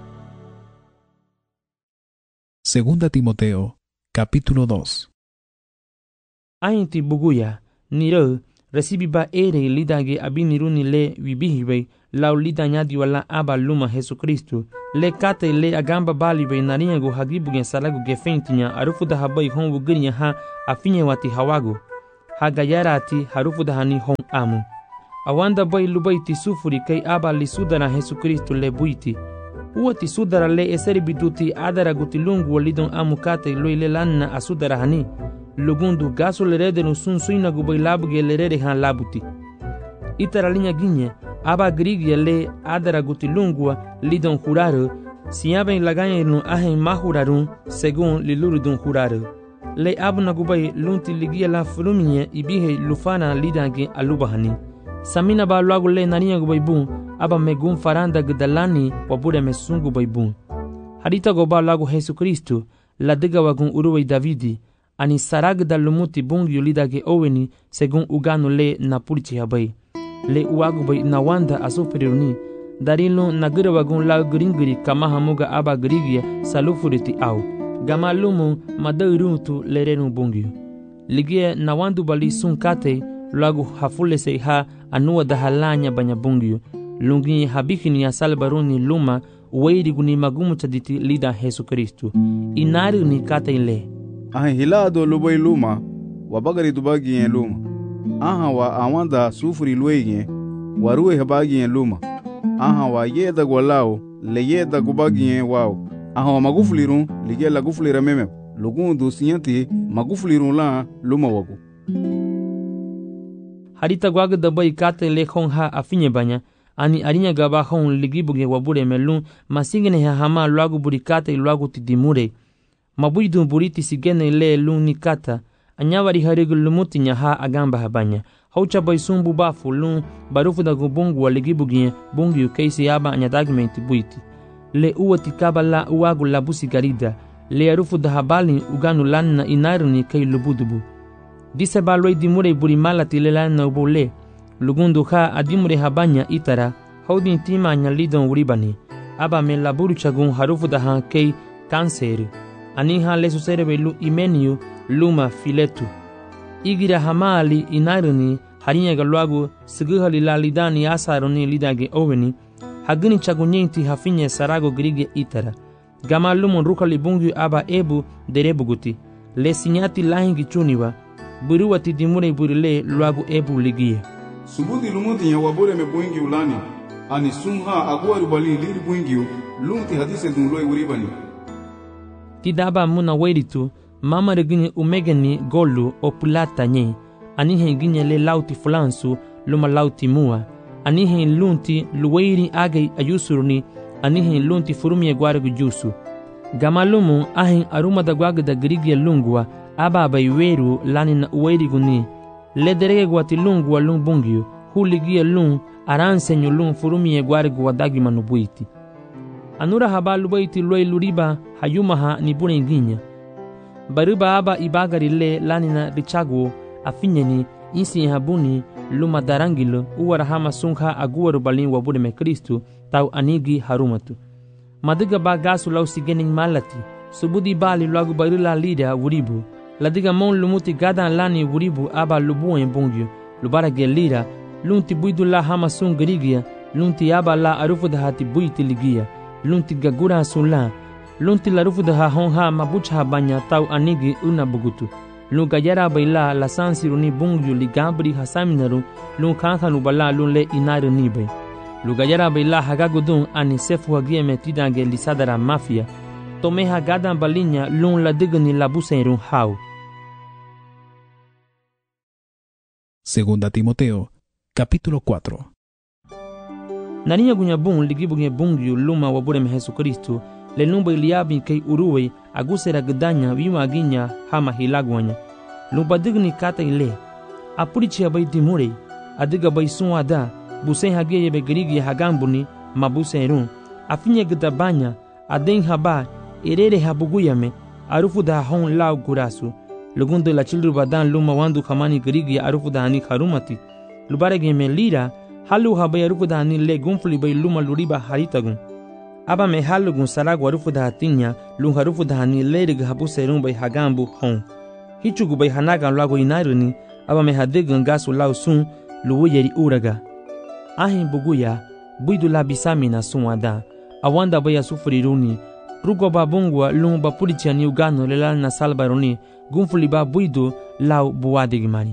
Segunda Timoteo, capítulo 2.
Ainti buguya, niro, recibi ba ere lidage abiniruni le wibihibe lau lidanyadi wala aba luma Jesucristo le kate le agamba balibe naringo hagibugen salagu gefentinya arufuda habai honwu girinya ha afinye wati hawago hagayarati harufuda hani hon amu awanda bai lubaiti sufuri kai aba lisudara Jesucristo le buiti uati sudara le eseri biduti adara gutilungu walidon amu kate loile lanna asudara hani lugundu gaso lerederun sun suina gubai labuge lerere han labuti itara linha ginye aba grigia le adara gutilungua lidon juraro siaben laganya no ahen mahurarun según lilurudun juraro le abuna gubai lunti ligia la fruminye ibihe lufana lidange alubahani samina ba luagu le nania gubai bun aba megun faranda gdalani wabure mesungu bai bun harita goba luagu Jesucristo la diga wagun uruwai Davidi ani sarag da lumuti bungi lidage oweni según uganu le napulchi habai le uagu bai nawanda asufriruni darilo nagira wagun la gringiri kama hamuga aba grigia salufuriti au gama lumu madairutu lerenu bungi ligie nawandu bali sun kate lagu hafule se ha anua da halanya banya bungi lungi habikini ya salbaruni luma weiri guni magumu chaditi lida Jesucristo inari ni kate ile
hilado lubai luma wabagari dubagi luma wa awanda sufuri luege waruwe habagi luma wa yeda gwalao le yeda gubagi wao wa magufulirun lige la gufulira meme lugundu siyanti magufulirun la luma wagu
harita gwaga da bai kate le khon ha afinye banya ani arinya gaba khon ligibuge wabure melun masigene ha hama lwagu burikate lwagu tidimure mabuidu buriti sigene le luni kata anyawari harigul lumuti nya ha agamba habanya haucha bai sumbu bafu lun barufu da gubungu waligibuge bungu keisi aba anyadagmenti buiti le uwati kabala uwagu labusi garida le arufu da habali uganu lanna inaruni kai lubudubu dise baloi dimure buri malati le lanna ubule lugundu ha adimure habanya itara haudin tima anya lidon uribani aba me laburu chagun harufu da ha kai kanseri aniha lesu serebelu imeniu luma filetu igira hamali inaruni harinya galwagu siguhali lalidani asaruni lidage oweni hagini chagunyenti hafinye sarago grige itara gama lumun rukali bungu aba ebu derebuguti le sinyati lahingi chuniwa buruwati dimure burile lwagu ebu ligie
subuti lumuti ya wabure me bungi ulani ani sumha agwaru bali liri bungi lumti hadise dunloi uribani
tidaba muna weiritu mama regini umegeni golu o pulata nye anihe ginye le lauti fulansu luma lauti mua anihe lunti luweiri age ayusuruni anihe lunti furumie gwargu jusu gamalumu ahin aruma da gwaga da grigia lungwa aba baiweru lani na uweiri guni le derege gwati lungwa lung bungiu huligia lung aransenyo lung furumie gwargu wadagi manubuiti anura habalu baiti loi luriba hayumaha ni bune ginya baruba aba ibagari le lanina richagu afinyeni insi habuni luma darangilo uwara hama sungha aguwaru balin wabure me Kristo tau anigi harumatu madiga bagasu lau sigening malati subudi bali lagu barila lida wuribu ladiga mon lumuti gadan lani wuribu aba lubuen bungyo lubara gelira lunti buidu la hama sungrigia lunti aba la arufu da hati buiti ligia lunti gagura sulla lunti larufu da honha mabucha banya tau anigi una bugutu lunga yara baila la sansiruni bungyu ligabri hasaminaru lun kankanu bala lun le inaru nibe lunga yara baila hagagudun ani sefu hagie metidange lisadara mafia tome hagadan balinya lun la digni la buserun hau.
Segunda Timoteo, capítulo 4.
Naninya gunya bun ligibuge bungyu luma wabure me Jesucristo le numba iliabi kay uruwe agusera gdanya wima ginya hama hilagwanya lumba digni kata ile apurichi abai dimure adiga bai sunwada busen hageye be grigi hagambuni mabuserun afinye gdabanya aden haba erere habuguyame arufu da hon lau gurasu lugundo la childru badan luma wandu kamani grigi arufu da hani harumati lubarege me lira halu habai arufu da hani le gunfli bai luma luriba haritagun aba me halugun saragu arufu da hatinya lun harufu da hani lerig habu serun bai hagambu hon hichugu bai hanagan lago inaruni aba me hadegan gasu lau sun luweyeri uraga. Ahin buguya, buidu la bisamina sun ada, awanda baya sufuriruni, rugo ba bungwa lung ba purichani ugano lelal na salbaroni, gunfuli ba buidu lau buwadigimani.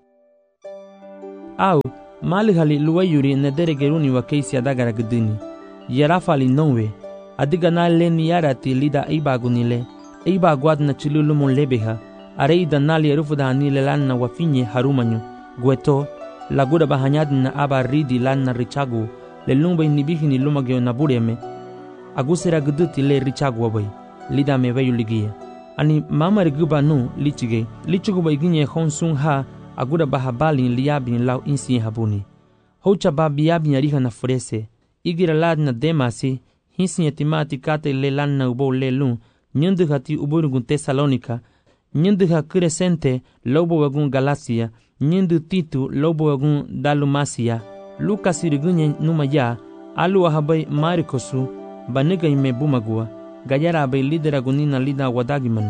Au, malihali luweyuri nederegeruni wa keisi adagara gudini, yarafali nonwe, adiga na leni yarati lida ibagunile, ibagwad na chilulumon lebeha, areida nali erufuda hanile lanna wafinye harumanyu, gueto, lagura bahanyad na aba ridi lanna richagu, le lumba inibihini lumagyo na bureme, agusera guduti le richagu wabay, lida meveyu ligia. Ani mama riguba nu lichige, lichugu bayginye honsun ha, agura bahabalin liabin lau insi habuni. Hocha ba biabin ariha na furese, igira lad na demasi, hinsi etimati kate le lanna ubo le lun, nyendu hati uburungun Tesalonika, nyendu ha crescente lobo wagun Galacia, nyendu Titu lobo wagun Dalumasia, Lucas irigunye numaya, alu ahabay Marikosu, baniga ime bumagua, gayara abay lidera gunina lida wadagimanu.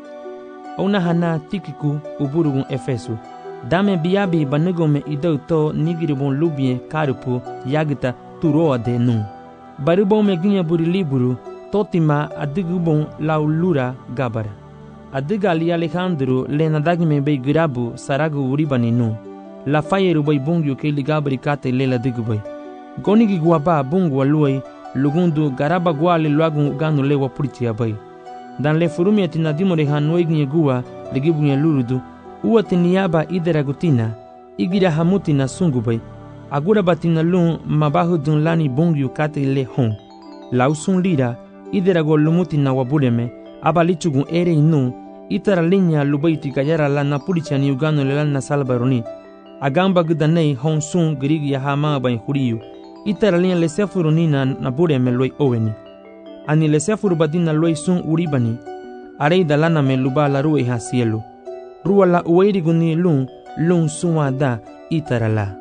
Ona hana Tikiku uburugun Efesu, dame biabi banigome idau to nigiribon lubie karupu yagita turoa de nu. Baribon meginya buri liburu, totima adigubon laulura gabara. Adiga ali Alejandro le nadagime bei girabu saragu uribani nu. La fayeru bei bungyu ke ligabri kate le la digubay. Gonigi guaba bungu aluay, lugundu garaba guale luagun uganu le wapuriti abay. Dan le furumi atinadimore hanueginye gua ligibunye lurudu, uatiniaba ideragutina, igira hamutina sungubay. Agura batina lun mabahu dun lani bungyu kate le hon. Lausun lira, iderago lumutina wabureme, abalichugun ere inu, itara linya lubaiti gayara la napulichani ugano le lana salbaroni. Agamba gudanei hon sun girigi ya hama bain huriyu. Itara linya le sefurunina nabureme loi oweni. Ani le sefuru badina loi sun uribani. Areida lana me luba la rue ha cielo. Rua la ueriguni lun sunwa da itara la.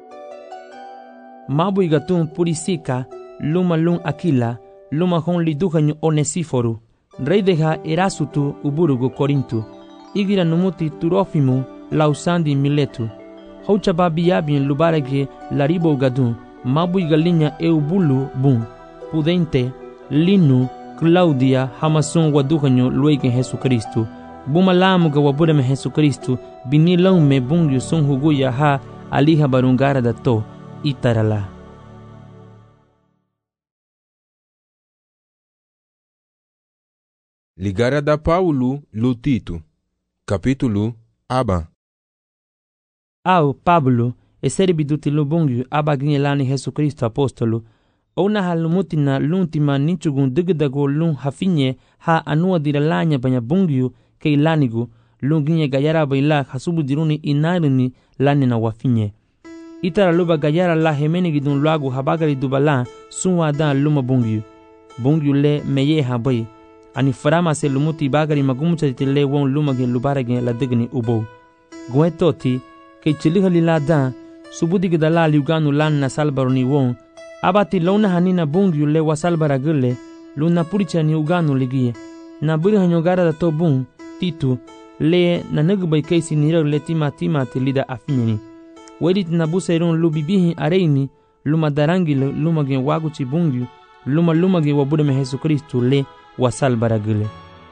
Mabu igatun purisika, luma lun Aquila, luma hon liduhanyu Onesiforu, rey deja Erasutu uburugu Corintu, igira numuti Turofimu, lausandi Miletu, haucha babiabin lubarege laribo gadun, mabu igalinya eubulu bun, Pudente, Linu, Claudia, hamasun waduhanyu luegen Jesucristo, bumalamu ga wabureme Jesucristo, binilaume bungyu sun huguya ha aliha barungara da to, itarala.
Ligara da Paulo lo Tito. Capítulo aba.
Au Pablo, eseribiduti lubungyu abaginye lani Jesucristo apostolo, ona halumutina luntima nichugun digdago lun hafinye ha anua diralanya banya bungyu ke ilanigu lunginye gayara baila hasubudiruni inarini lani na wafinye. Itara luba gayara la hemenigi dun luagu habagari dubala sunwa da luma bungyu. Bungyu le meye habai. Ani farama se lumuti bagari magumucha tile won lumage lubarage la digni ubo. Guetoti ke chilihali la da subudi gdala liuganu lan na salbaroni won abati lona hanina bungyu le wasalbaragule luna puricha ni uganu ligie. Na buri hanyogara da to bun Titu le na nagubay kaisi nira le tima lida afinyeni. Wedit na buserun lubibihi areini luma darangi lumage waguchi bungyu lumage wabureme Jesucristo le wasalbaragule.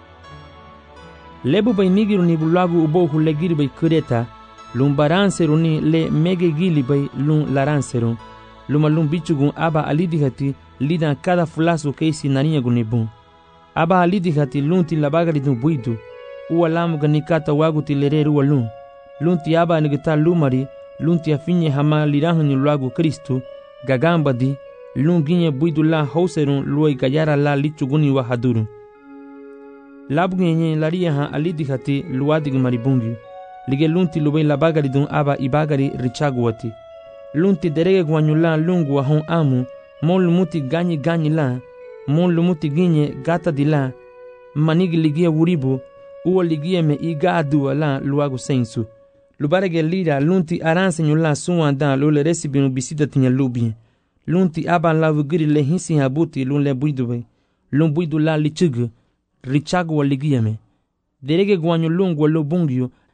Lebu bay nigiru ni bulagu ubo hulegiri bay kureta lumbaranseru ni le mege gili bay lun laranseru lum bichugun aba alidihati lida kada fulasu keisi naniya gunibun aba alidihati lunti labagari dun buidu uwa lamu ganikata waguti lereru walun lunti aba nigita lumari lunti afinye hama lirahani luagu Kristu gagamba di lunginye buidu la hauserun luay gayara la lichuguni wa haduru. Labgunye laria ha alidihati luadig maribungi. Lige lunti lubay labagari dun aba ibagari richaguati. Lunti derege guanyula lungu wa hon amu, mon lumuti ganyi la, mon lumuti ginye gata di la, manigi ligia wuribu, uwa ligia me iga adua la luagu sensu. Lubarege lira lunti aranse nyula suwanda lule resibinu bisida tinya lubi. Lunti aba la vugiri le hinsi habuti lun le buidube. Lun buidu la lichugu, richagu wa ligia me. Derege guanyu lungu wa lubungyu,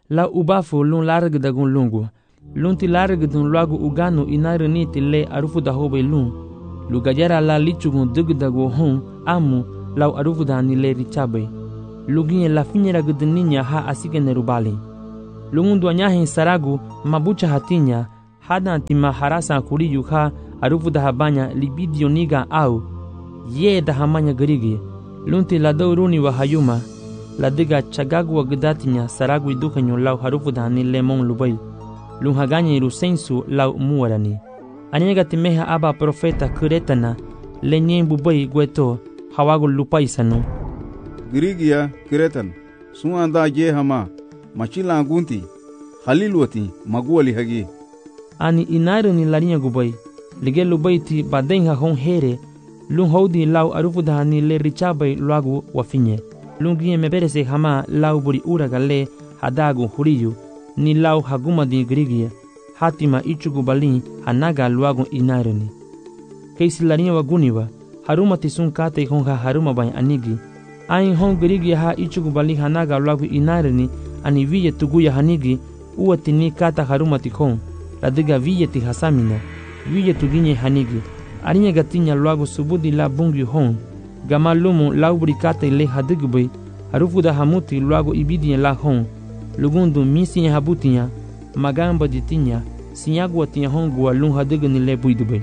La ubafu lun larg dagun lungu. Lun ti larg dun luagu uganu inarani ti le arufu da hobe lun. Lu gajara la lichugun dug dagu hon amu lau arufu da ni le richabe. Luginye la finyera gudninya ha asike nerubali. Lungundu anyahin saragu mabucha hatinya hada antima harasa kuri yuha arufu da habanya libidio niga au ye da hamanya gerigi. Lunti la dauruni wa hayuma la diga chagagu wa gudatinya saragu idukanyo lau harufu da ni lemon lubai. Lun haganya irusensu lau muarani. Anyega timeha aba profeta kuretana lenyen bubai gweto hawagu lupaisanu.
Girigia kiretan suanda je hama machila gunti halilwati maguali hagi.
Ani inaru ni larinya gubai lige lubaiti badenha hon here lun hodi lau arufu da ni le richabai luagu wafinye. Lun gie meberese hama lau buri uragale hadagu huriyu ni lau haguma di girigia hatima ichugu balin hanaga luagu inaruni. Keisi larinya waguniwa haruma tisun kate honga haruma bay anigi. Ain hon girigia ha ichugu balin hanaga luagu inaruni ani viye tuguya hanigi uwati ni kata haruma tikon. Ladiga viye ti hasamina viye tuginye hanigi. Arinya gatinya luagu subudi la bungi hon. Gama lumu laubri kate le hadigubay harufu da hamuti luagu ibidi la hon. Lugundu misi habutinya magamba ditinya sinyagwa tinya hongua lun hadigani le buidubay.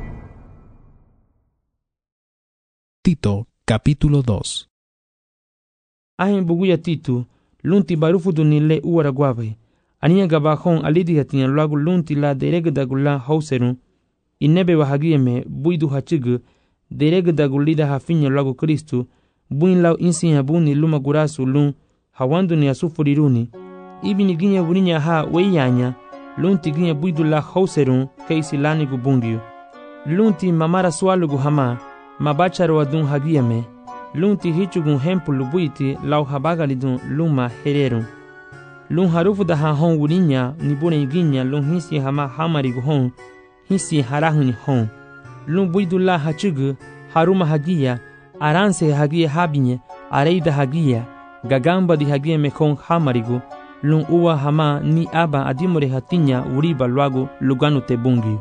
Tito, capítulo 2.
Ahin buguya Titu, lunti barufudu ni le uara guabay. Aniya gabahon alidi hatinya luagu lunti la deregdagula hauserun. Inebe wahagiyeme buidu hachigu deregdagulida hafinya luagu Kristu. Buin lau insinya buni luma gurasu lun hawandu ni asufuriruni. Ibini ginya buninya ha weyanya lunti ginya buidu la hauserun keisi lani gubungiu. Lunti mamara swalugu hama mabacharo adun hagiyeme. Lunti hichugun hempulu buiti lau habagalidun luma hererun. Lun harufu da hon wurinya ni bune ginya lun hisi hama hamarigu hon hisi harahuni hon. Lun buidu la hachugu haruma hagiya aranse hagiya habinye areida hagiya gagamba di hagiya mekon hamarigu. Lun uwa hama ni aba adimore hatinya uriba luagu luganu te bungi.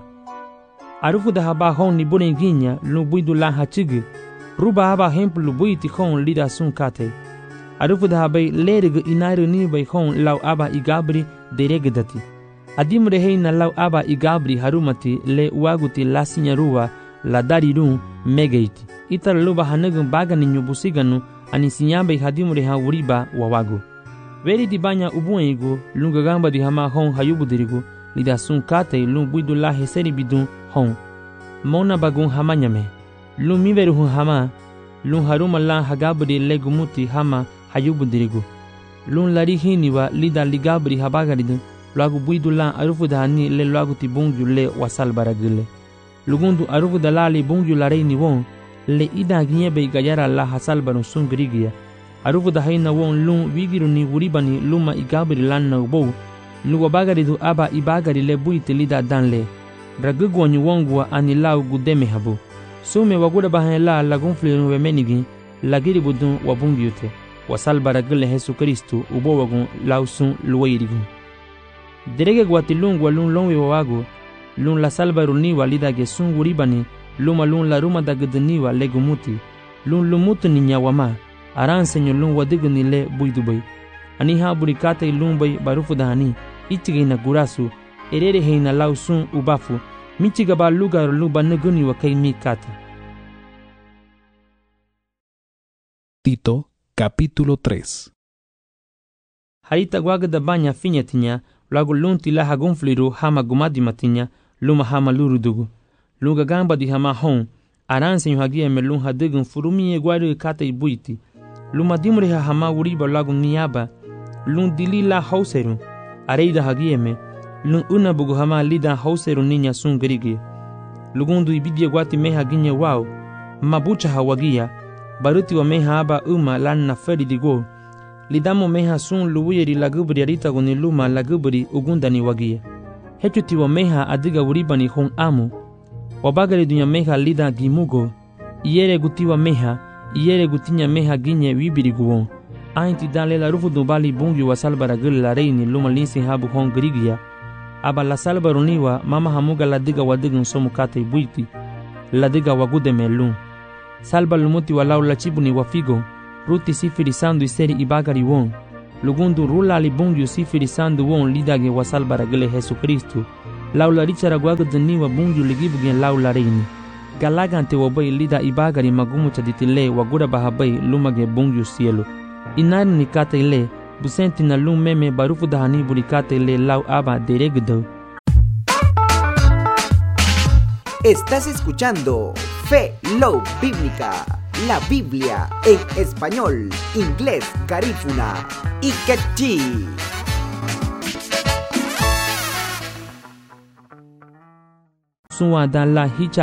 Arufu da haba hon ni bune ginya lun buidu la hachugu ruba haba hempulu buiti hon lida sun kate. Arufu da habai lereg inairu ni bai hon lau aba igabri deregdati. Adimre heina lau aba igabri harumati le uaguti lasinya ruwa la darirun megeiti. Itar luba hanagun bagani nyubusiganu ani sinyabai hadimre ha uriba wawagu. Veri di banya ubuengu lunga gamba di hama hon hayubudirigu lida sun kate lun buidu la heseri bidun hon. Mona bagun hamanyame. Lun miveru hun hama lun haruma la hagabri legumuti hama hayubudirigu. Lun lari hiniwa lida ligabri habagaridu luagu buidu la arufu da hani le luagu ti bungju le wasal baragile. Lugundu arufu da la li bungju la reini won le ida ginyebe gayara la hasal barun sun grigia. Arufu da haina won lun wigiru ni uribani luma igabri lan na ubou. Luwa bagaridu aba ibagari le buiti lida danle. Ragugwa ni wongwa ani lau gudeme habu. Sume wagura bahan la lagunfliru wemenigi lagiri budun wabungiute. Wasal baragile Jesu Kristu ubo wagun lausun luwairigu. Derege gwati lungwa lun longwe wawagu lun la salbaru niwa lida gesun uribani luma lun la ruma da gudniwa legumuti lun lumutu ni nyawama aransenyo lun wadigni le buidubay. Ani ha burikate lun bay barufu dahani ichigina gurasu erere heina lausun ubafu michiga ba lugar luba nuguni wa kay mikata.
Tito, capítulo 3.
Harita guagda banya finyatinya luagu lunti la hagunfliru hama gumadimatinya luma hama lurudugu. Lunga gamba di hama hon aransenyo hagiyeme lun hadigun furumie guaru kata ibuiti. Luma dimre hama uriba luagu niyaba lun dili la hauserun areida hagiyeme lun unabugu hama lida hauserun ninya sun gerigi. Lugundu ibidia guati meha ginya wao mabucha hawagia baruti wa meha aba lan na feri digo lidamo meha sun luwiri lagubri arita guni luma lagubri ugundani wagia. Hechuti wa meha adiga uribani hon amu wabagari dunya meha lida gimugo iyere gutiwa meha iyere gutinya meha ginye wibiri guwon Ainti dale la rufu do bali bungi wa salbara gele la reini luma linsi habu hon grigia. Aba la salbara uniwa mama hamuga la diga wa diga nsomu kate buiti. La diga wa gude melun. Salba lumuti wa lau la chibuni wa figo. Ruti sifiri sandu iseri ibagari won. Lugundu rula ali bungi sifiri sandu won lidage wa salbara gele Jesu Kristu. Lau la richara guaga dani wa bungi ligibu gen lau la reini. Galagante wa bay lida ibagari magumu chaditile wa gura bahabai lumage bungi cielo. Inari ni kata ile, busenti na lum meme barufu dahani burikata ile lau aba deregdo.
Estás escuchando Fe Love Bíblica, la Biblia en español, inglés, garífuna y quechí.
Suwa dan la hicha